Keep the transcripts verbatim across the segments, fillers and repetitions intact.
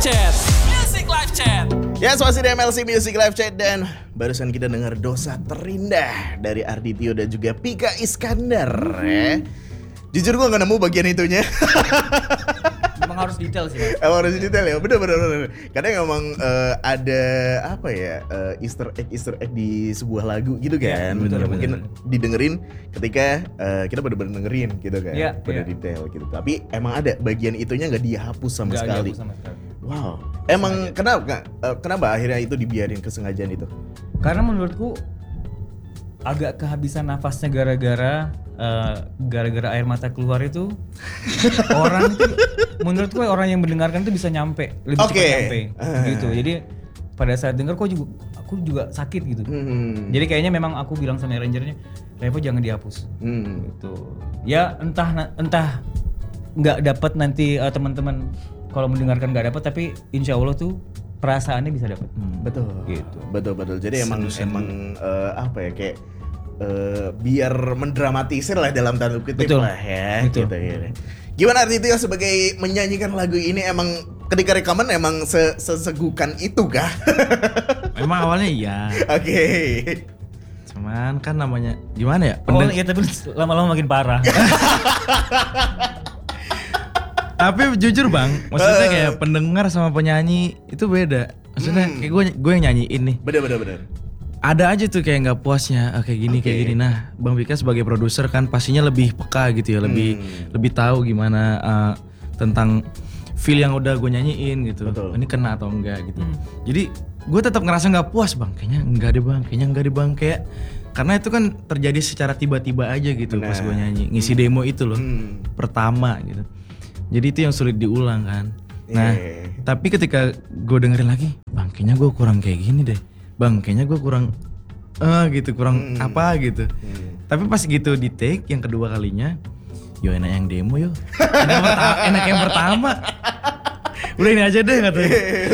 Chat. Music Live Chat. Ya, masih di M L C Music Live Chat dan barusan kita dengar Dosa Terindah dari Arditio dan juga Pika Iskandar. Ya. Jujur gue gak nemu bagian itunya. Emang harus detail sih, Mas. Emang harus detail ya, bener bener bener. Kadang emang uh, ada apa ya uh, Easter egg Easter egg di sebuah lagu gitu kan, ya, betul, yang mungkin betul. didengerin ketika uh, kita bener-bener dengerin gitu kan, ya, bener ya. detail gitu. Tapi emang ada bagian itunya nggak dihapus sama Nggak sekali. dihapus sama sekali. Wow, emang kenapa uh, kenapa akhirnya itu dibiarin kesengajaan itu? Karena menurutku agak kehabisan nafasnya gara-gara uh, gara-gara air mata keluar itu orang tuh menurutku orang yang mendengarkan tuh bisa nyampe lebih Oke. cepat nyampe Uh. gitu. Jadi pada saat dengar kok juga aku juga sakit gitu. Hmm. Jadi kayaknya memang aku bilang sama arrangernya, Revo jangan dihapus. Hmm. Gitu. Ya entah entah nggak dapat nanti uh, teman-teman kalau mendengarkan nggak dapat, tapi insya Allah tuh perasaannya bisa dapat. Hmm, betul. Gitu. Betul betul. Jadi emang emang uh, apa ya kayak uh, biar mendramatisir lah dalam tanda kutip Betul. lah ya. Betul. Gitu, gitu. Gimana Arditio sebagai menyanyikan lagu ini emang ketika rekaman emang se- sesegukan itu kah? Memang awalnya iya, Oke. cuman kan namanya gimana ya? Oh Pendeng- iya, tapi lama-lama makin parah. Tapi jujur bang, maksudnya kayak pendengar sama penyanyi itu beda. Maksudnya Hmm. kayak gue gue yang nyanyiin nih. Bener bener bener. Ada aja tuh kayak nggak puasnya, ah, kayak gini Oke. kayak gini. Nah, Bang Pika sebagai produser kan pastinya lebih peka gitu ya, lebih Hmm. lebih tahu gimana uh, tentang feel yang udah gue nyanyiin gitu. Betul. Ini kena atau enggak gitu. Hmm. Jadi gue tetap ngerasa nggak puas bang. Kayaknya enggak deh bang, kayaknya enggak deh bang kayak karena itu kan terjadi secara tiba-tiba aja gitu pas Benar. gue nyanyi ngisi demo itu loh Hmm. pertama gitu. Jadi itu yang sulit diulang kan. Nah, Yeah. tapi ketika gue dengerin lagi, bang kayaknya gue kurang kayak gini deh. Bang kayaknya gue kurang eh gitu, kurang Hmm. apa gitu. Hmm. Tapi pas gitu di take yang kedua kalinya, yo enak yang demo yo. Enak, yang perta- enak yang pertama. Udah ini aja deh katanya.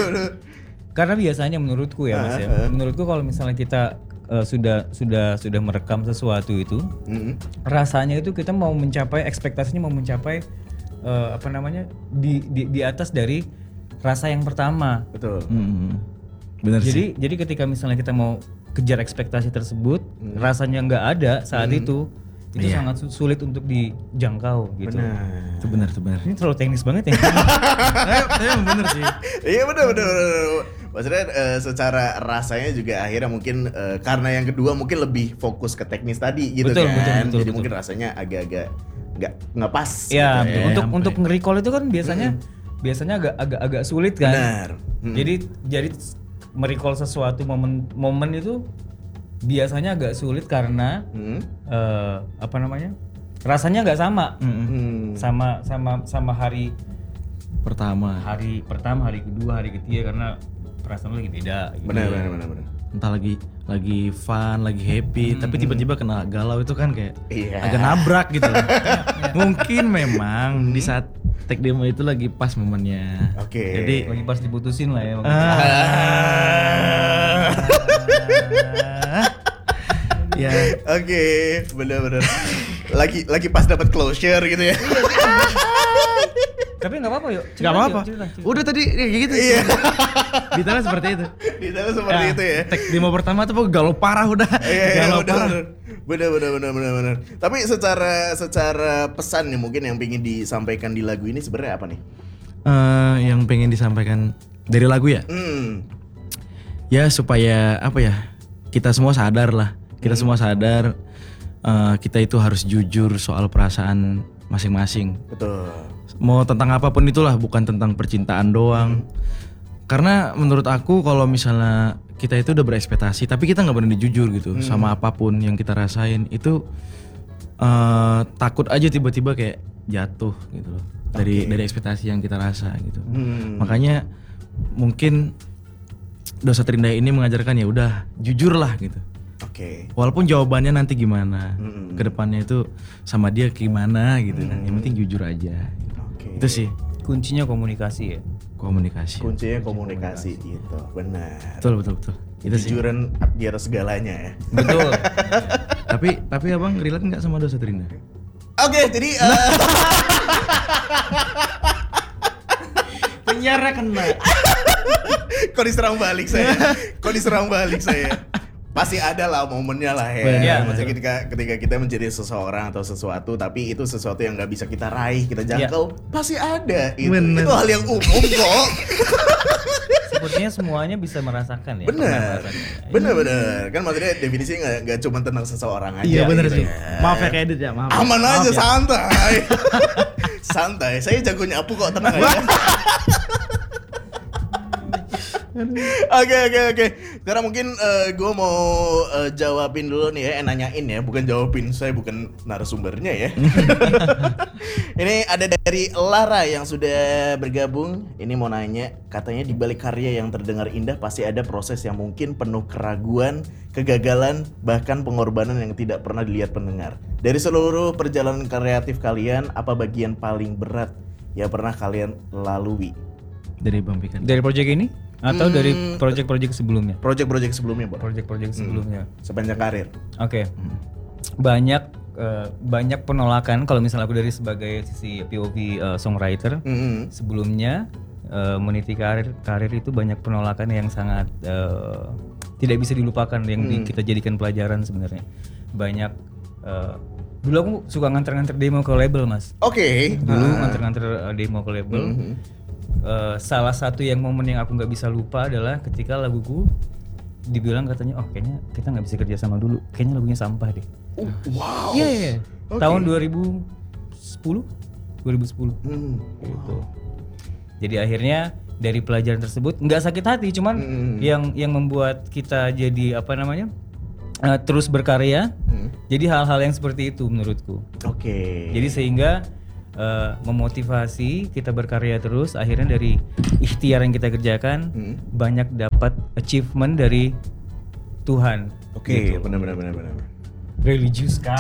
Karena biasanya menurutku ya Mas ya, menurutku kalau misalnya kita uh, sudah sudah sudah merekam sesuatu itu, Hmm. rasanya itu kita mau mencapai ekspektasinya mau mencapai uh, apa namanya di, di di atas dari rasa yang pertama. Betul. Hmm, bener sih. Jadi jadi ketika misalnya kita mau kejar ekspektasi tersebut, rasanya nggak ada saat itu, itu Iya. sangat su- sulit untuk dijangkau gitu. Benar. Itu benar, itu benar. Ini terlalu teknis banget ya. Tapi tapi emang bener sih. Iya bener bener bener. Maksudnya eh, secara rasanya juga akhirnya mungkin eh, karena yang kedua mungkin lebih fokus ke teknis tadi gitu Betul, kan. betul, betul, Jadi betul. mungkin rasanya agak-agak nggak nggak pas. Ya, gitu untuk sampai. untuk nge-recall itu kan biasanya biasanya agak agak agak sulit kan. Benar. Hmm. Jadi jadi merecall sesuatu momen momen itu biasanya agak sulit karena Hmm. eh, apa namanya? Rasanya nggak sama. Mm-mm. Hmm. Sama sama sama hari Pertama, hari pertama, hari kedua, hari ketiga karena perasaan lu lagi beda gitu. Benar benar benar benar. entah lagi lagi fun, lagi happy, tapi tiba-tiba kena galau itu kan kayak Iya. agak nabrak gitu loh. Mungkin memang di saat take demo itu lagi pas momennya. Oke. Jadi Lagi pas diputusin lah ya. ah, ya Oke, benar-benar. Lagi lagi pas dapat closure gitu ya. Tapi nggak apa-apa yuk. nggak apa-apa. Cerita, cerita. Udah tadi ya, kayak gitu. Iya. Detailnya seperti itu. Di sana seperti Ya, itu ya. Take demo pertama tuh pokoknya galau parah udah. Iya, iya, Galau bener, parah. bener. Bener, bener, bener, bener, bener. Tapi secara secara pesan nih mungkin yang pengen disampaikan di lagu ini sebenarnya apa nih? Eh, yang pengen disampaikan dari lagu ya? Hmm. Ya supaya apa ya? Kita semua sadar lah. Kita semua sadar eh, kita itu harus jujur soal perasaan masing-masing. Betul. Mau tentang apapun itulah, bukan tentang percintaan doang. Karena menurut aku kalau misalnya kita itu udah berekspektasi, tapi kita nggak berani jujur gitu sama apapun yang kita rasain itu eh, takut aja tiba-tiba kayak jatuh gitu loh dari dari ekspektasi yang kita rasa gitu. Hmm. Makanya mungkin Dosa Terindah ini mengajarkan ya udah jujur lah gitu. Oke. Walaupun jawabannya nanti gimana, Mm-mm. kedepannya itu sama dia gimana gitu kan. Yang penting jujur aja. Oke. Itu sih Kuncinya komunikasi ya. komunikasi. Kuncinya komunikasi gitu. Benar. Betul betul betul. Itu sih. Kejujuran di atas segalanya ya. Betul. tapi tapi abang relate nggak sama Dosa Terindah? Oke, jadi uh, penyiarnya kena. Kok diserang balik saya? Kok diserang balik saya? Pasti ada lah momennya lah ya. Bener. Maksudnya ketika ketika kita menjadi seseorang atau sesuatu, tapi itu sesuatu yang nggak bisa kita raih, kita jangkau, pasti ada. Itu, Bener. itu hal yang umum kok. Sepertinya semuanya bisa merasakan ya. Bener, pernah merasakan. bener bener. Kan maksudnya definisinya nggak nggak cuma tentang seseorang aja. Iya bener gitu sih. ya. Maaf ya Edit ya, maaf. Aman Maaf aja, ya. santai. Santai. Saya jago nyapu kok, tenang aja. Oke oke oke. Sekarang mungkin gue mau uh, jawabin dulu nih ya, eh, nanyain ya, bukan jawabin. Saya bukan narasumbernya ya. Ini ada dari Lara yang sudah bergabung. Ini mau nanya, katanya di balik karya yang terdengar indah pasti ada proses yang mungkin penuh keraguan, kegagalan, bahkan pengorbanan yang tidak pernah dilihat pendengar. Dari seluruh perjalanan kreatif kalian, apa bagian paling berat yang pernah kalian lalui? Dari Bang Pikan. Dari project ini atau Hmm. dari project-project sebelumnya? Project-project sebelumnya, Bang. Project-project sebelumnya. Sepanjang karir. Oke. Banyak eh, banyak penolakan kalau misalnya aku dari sebagai sisi P O V eh, songwriter. Mm-hmm. Sebelumnya eh, meniti karir karir itu banyak penolakan yang sangat eh, tidak bisa dilupakan yang di- kita jadikan pelajaran sebenarnya. Banyak eh, dulu aku suka nganter-nganter demo ke label, Mas. Oke. Dulu nganter-nganter eh, demo ke label. Eh, salah satu yang momen yang aku nggak bisa lupa adalah ketika laguku dibilang katanya, oh kayaknya kita nggak bisa kerja sama dulu, kayaknya lagunya sampah deh. Oh, wow. Iya iya. iya. Oke. Tahun dua ribu sepuluh dua ribu sepuluh Hmm. gitu. Jadi akhirnya dari pelajaran tersebut nggak sakit hati, cuman Hmm. yang yang membuat kita jadi apa namanya eh, terus berkarya. Hmm. Jadi hal-hal yang seperti itu menurutku. Oke. Jadi sehingga eh, memotivasi kita berkarya terus. Akhirnya dari ikhtiar yang kita kerjakan Hmm. banyak dapat achievement dari Tuhan. Oke, benar-benar benar-benar. Religius kan.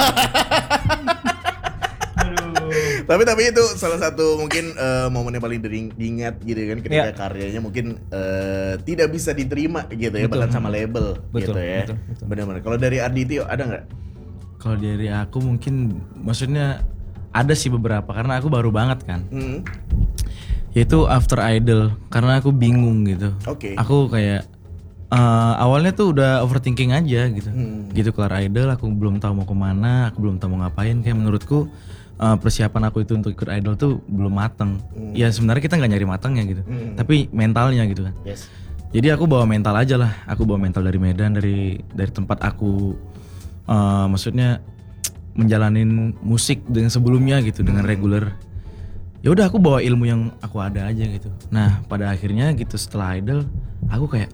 Tapi tapi itu salah satu mungkin eh, momen yang paling dering- diingat gitu kan ketika Iya. karyanya mungkin eh, tidak bisa diterima gitu ya, Betul. bahkan sama label Betul, gitu ya. betul, betul. Benar-benar. Kalau dari Arditio ada nggak? Kalau dari aku mungkin maksudnya ada sih beberapa karena aku baru banget kan. Hmm. Yaitu After Idol karena aku bingung gitu. Oke. Aku kayak eh, awalnya tuh udah overthinking aja gitu. Hmm. Gitu kelar Idol aku belum tahu mau kemana, aku belum tahu mau ngapain. Kayak menurutku eh, persiapan aku itu untuk ikut Idol tuh belum mateng. Ya sebenarnya kita nggak nyari matangnya gitu. Hmm. Tapi mentalnya gitu kan. Yes. Jadi aku bawa mental aja lah. Aku bawa mental dari Medan, dari dari tempat aku eh, maksudnya menjalanin musik dengan sebelumnya gitu dengan reguler. Ya udah aku bawa ilmu yang aku ada aja gitu. Nah pada akhirnya gitu setelah Idol aku kayak,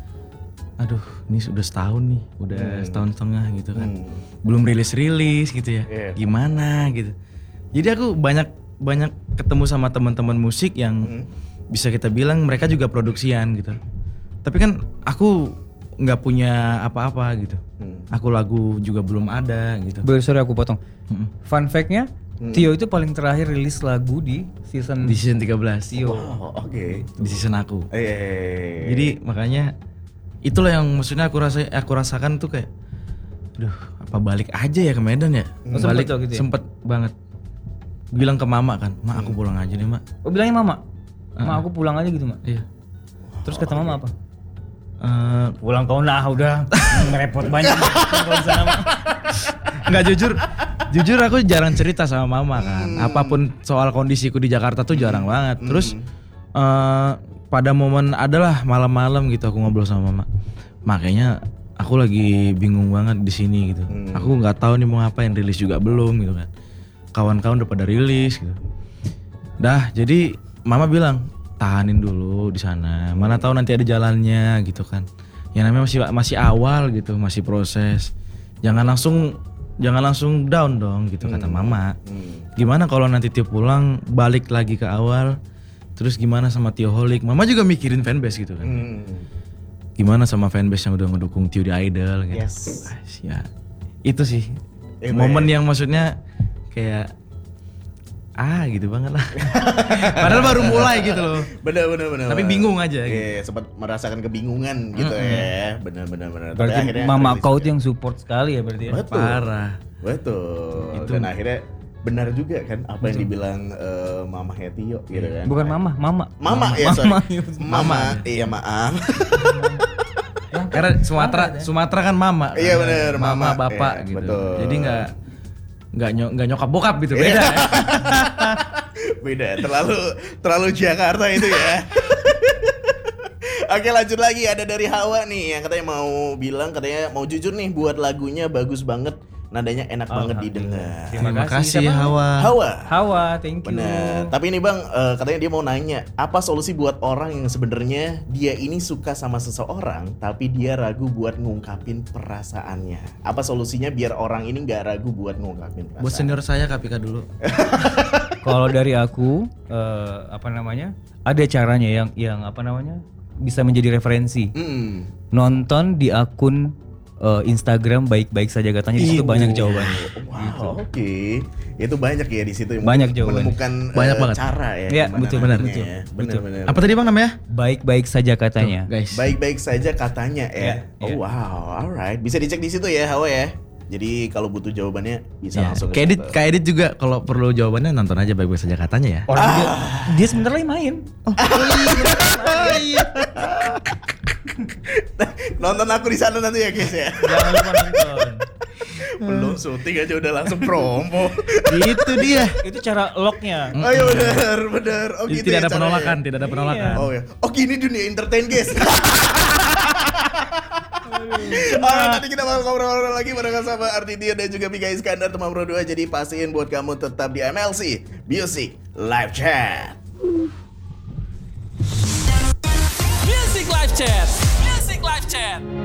aduh ini sudah setahun nih, udah setahun setengah gitu kan, Hmm. belum rilis rilis gitu ya. Iya. Gimana gitu. Jadi aku banyak banyak ketemu sama teman-teman musik yang bisa kita bilang mereka juga produksian gitu. Tapi kan aku nggak punya apa-apa gitu. Hmm. Aku lagu juga belum ada gitu. Boleh sorry aku potong. Mm-mm. Fun fact-nya, Tio itu paling terakhir rilis lagu di season Di season tiga belas. Tio. Oh, oke. Di season aku. Eh. Jadi makanya itulah yang maksudnya aku rasa aku rasakan tuh kayak, duh apa balik aja ya ke Medan ya? Oh, sempet Balik tuh gitu ya? sempet banget. Bilang ke mama kan, mak aku pulang aja deh mak. Oh bilangnya mama, mak aku pulang aja gitu mak. Iya. Terus kata mama apa? Eh, Pulang kau nah udah ngerepot banyak kalau di sana mah. nggak jujur, jujur aku jarang cerita sama mama kan. Apapun soal kondisiku di Jakarta tuh jarang banget. Terus eh, pada momen adalah malam-malam gitu aku ngobrol sama mama. Makanya aku lagi bingung banget di sini gitu. Aku nggak tahu nih mau ngapain, rilis juga belum gitu kan. Kawan-kawan udah pada rilis gitu. Dah, jadi mama bilang tahanin dulu di sana. Mana tahu nanti ada jalannya gitu kan. Ya namanya masih masih awal gitu, masih proses. Jangan langsung jangan langsung down dong gitu kata mama. Gimana kalau nanti Tio pulang balik lagi ke awal? Terus gimana sama Tio Holik? Mama juga mikirin fanbase gitu kan. Hmm. Gimana sama fanbase yang udah ngedukung Tio di Idol gitu. Yes. Ah, ya itu sih Eh, momen yang maksudnya kayak ah gitu banget lah. Padahal baru mulai gitu loh. Benar benar benar. Tapi bingung aja gitu. Iya, sempat merasakan kebingungan gitu ya. Benar benar benar. Tapi Berarti akhirnya mama rilis kau juga. tuh yang support sekali ya berarti ya. Betul. Parah. Betul. Itu. Dan akhirnya benar juga kan apa yang dibilang uh, Mama Hetio gitu kan. Bukan mama, mama. Mama, ya sorry. Mama. Mama, iya maaf. Karena Sumatera Sumatera kan mama. Iya kan? benar, mama, mama. bapak Iya, gitu. betul. Jadi nggak nggak nyok nggak nyokap bokap gitu beda. Beda, terlalu terlalu Jakarta itu ya. Oke lanjut lagi, ada dari Hawa nih yang katanya mau bilang, katanya mau jujur nih buat lagunya bagus banget, nadanya enak banget didengar. Terima kasih Siapa? Hawa. Hawa. Hawa, thank you. Bener. Tapi ini bang, eh, katanya dia mau nanya, apa solusi buat orang yang sebenarnya dia ini suka sama seseorang, tapi dia ragu buat ngungkapin perasaannya. Apa solusinya biar orang ini nggak ragu buat ngungkapin perasaan? Buat senior saya Kapika dulu. Kalau dari aku, eh, apa namanya? Ada caranya yang yang apa namanya? Bisa menjadi referensi. Hmm. Nonton di akun eh, Instagram baik-baik saja katanya, di situ banyak jawabannya. Wow, oke. Itu banyak ya di situ yang Banyak mungkin jawabannya. menemukan Banyak eh, banget. cara ya. Iya, gimana betul, nantinya benar, betul, ya. betul. Benar-benar. Apa tadi Bang namanya? Baik-baik saja katanya. Guys. Baik-baik saja katanya ya. Iya, Oh iya. wow, alright. Bisa dicek di situ ya, Hawa ya. Jadi kalau butuh jawabannya bisa Ya, langsung. ke Kak Edit, situ. Kak Edit juga kalau perlu jawabannya nonton aja baik-baik saja katanya ya. Orang dia, dia sebentar lagi main. Nonton aku di sana nanti ya guys ya. Jangan lupa nonton. Belum syuting aja udah langsung promo. Itu dia. Itu cara locknya. Oh iya benar, benar. Oh Jadi gitu tidak ya ada caranya. penolakan, tidak ada penolakan. Oh ya. Oh gini dunia entertain guys. Oh, nanti kita bakal ngobrol-ngobrol lagi barengan sama Artidio dan juga Mika Iskandar teman Pro dua. Jadi pastiin buat kamu tetap di M L C Music Live Chat. Music Live Chat. Music Live Chat.